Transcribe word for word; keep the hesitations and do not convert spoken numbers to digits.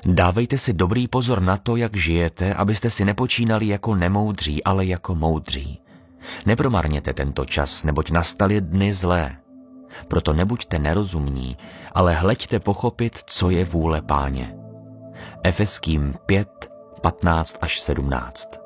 Dávejte si dobrý pozor na to, jak žijete, abyste si nepočínali jako nemoudří, ale jako moudří. Nepromarněte tento čas, neboť nastaly dny zlé. Proto nebuďte nerozumní, ale hleďte pochopit, co je vůle Páně. Efeským pět, patnáct až sedmnáct.